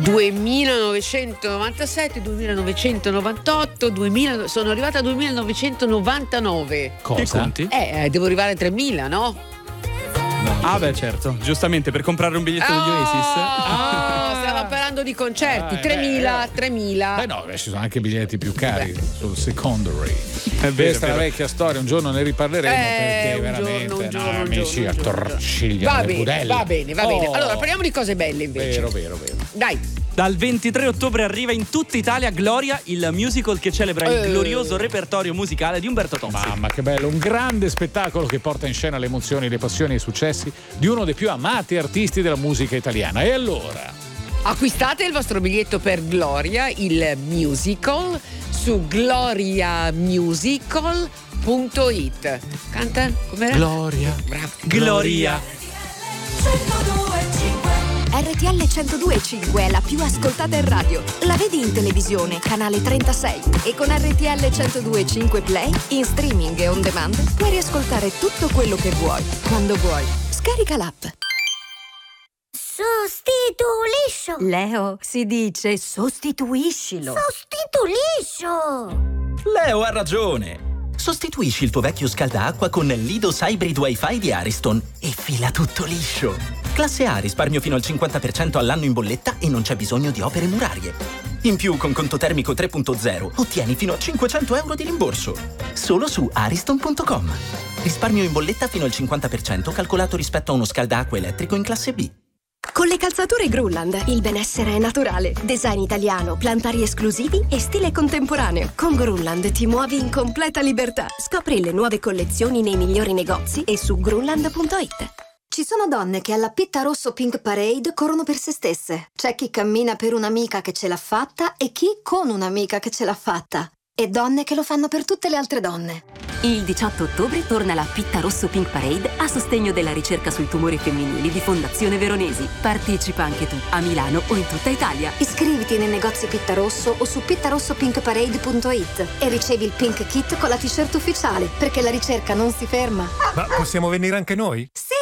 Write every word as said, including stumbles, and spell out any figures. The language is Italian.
duemilanovecentonovantasette, duemilanovecentonovantotto, duemila, sono arrivata a duemilanovecentonovantanove. Cosa? Che conti? Eh, devo arrivare a tremila, no? Ah beh certo, giustamente per comprare un biglietto degli Oasis. Ah, stiamo parlando di concerti, Ah, eh, tremila, eh. tremila. Beh no, ci sono anche biglietti più cari sul secondary. È vero, Questa è è la vero. vecchia storia, un giorno ne riparleremo Eh, perché un veramente giorno, un no, giorno, un amici giorno, un giorno. attorcigliano Va le bene, budelle. va bene, va bene. Oh. Allora, parliamo di cose belle invece. Vero, vero, vero. Dai. Dal ventitré ottobre arriva in tutta Italia Gloria, il musical che celebra Eh. il glorioso repertorio musicale di Umberto Tozzi. Mamma che bello, un grande spettacolo che porta in scena le emozioni, le passioni e i successi di uno dei più amati artisti della musica italiana. E allora? Acquistate il vostro biglietto per Gloria, il musical, su gloria musical punto it. Canta? Com'era? Gloria. Bravo. Gloria. R T L centodue e cinque è la più ascoltata in radio. La vedi in televisione, canale trentasei. E con R T L centodue e cinque Play, in streaming e on demand, puoi riascoltare tutto quello che vuoi, quando vuoi. Scarica l'app. Sostituliscio. Leo, si dice sostituiscilo. Sostituliscio. Leo ha ragione. Sostituisci il tuo vecchio scaldaacqua con l'Idos Hybrid Wi-Fi di Ariston e fila tutto liscio. Classe A, risparmio fino al cinquanta per cento all'anno in bolletta e non c'è bisogno di opere murarie. In più, con conto termico tre punto zero, ottieni fino a cinquecento euro di rimborso. Solo su ariston punto com. Risparmio in bolletta fino al cinquanta per cento calcolato rispetto a uno scaldaacqua elettrico in classe B. Con le calzature Grulland, il benessere è naturale. Design italiano, plantari esclusivi e stile contemporaneo. Con Grulland ti muovi in completa libertà. Scopri le nuove collezioni nei migliori negozi e su grulland punto it. Ci sono donne che alla Pitta Rosso Pink Parade corrono per se stesse. C'è chi cammina per un'amica che ce l'ha fatta e chi con un'amica che ce l'ha fatta. E donne che lo fanno per tutte le altre donne. Il diciotto ottobre torna la Pitta Rosso Pink Parade a sostegno della ricerca sui tumori femminili di Fondazione Veronesi. Partecipa anche tu, a Milano o in tutta Italia. Iscriviti nei negozi Pitta Rosso o su pitta rosso pink parade punto it e ricevi il Pink Kit con la t-shirt ufficiale, perché la ricerca non si ferma. Ma possiamo venire anche noi? Sì!